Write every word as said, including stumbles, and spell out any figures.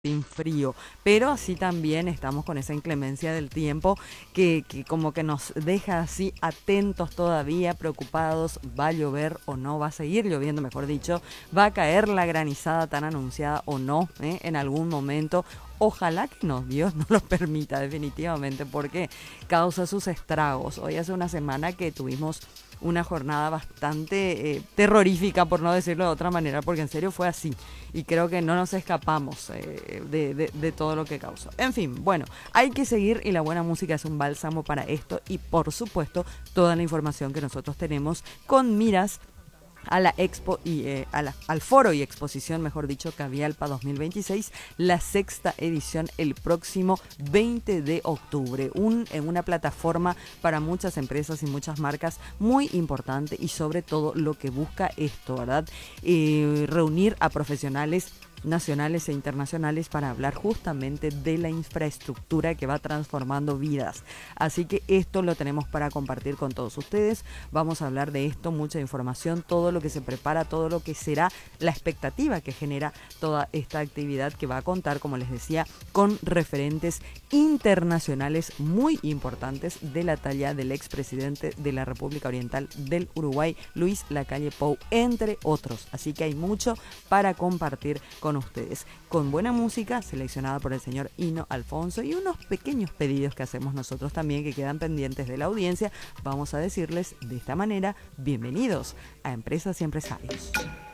sin frío, pero así también estamos con esa inclemencia del tiempo que, que como que nos deja así atentos todavía, preocupados, va a llover o no, va a seguir lloviendo, mejor dicho, va a caer la granizada tan anunciada o no, ¿eh? En algún momento. Ojalá que no, Dios no lo permita definitivamente, porque causa sus estragos. Hoy hace una semana que tuvimos una jornada bastante eh, terrorífica, por no decirlo de otra manera, porque en serio fue así. Y creo que no nos escapamos eh, de, de, de todo lo que causó. En fin, bueno, hay que seguir y la buena música es un bálsamo para esto. Y por supuesto, toda la información que nosotros tenemos con miras a la expo y eh, a la, al foro y exposición, mejor dicho, Cavialpa dos mil veintiséis, la sexta edición el próximo veinte de octubre, un, en una plataforma para muchas empresas y muchas marcas muy importante y sobre todo lo que busca esto, ¿verdad? Eh, reunir a profesionales nacionales e internacionales para hablar justamente de la infraestructura que va transformando vidas. Así que esto lo tenemos para compartir con todos ustedes. Vamos a hablar de esto, mucha información, todo lo que se prepara, todo lo que será la expectativa que genera toda esta actividad que va a contar, como les decía, con referentes internacionales muy importantes de la talla del expresidente de la República Oriental del Uruguay, Luis Lacalle Pou, entre otros. Así que hay mucho para compartir con ustedes, con buena música seleccionada por el señor Hino Alfonso y unos pequeños pedidos que hacemos nosotros también que quedan pendientes de la audiencia. Vamos a decirles de esta manera: bienvenidos a Empresas y Empresarios.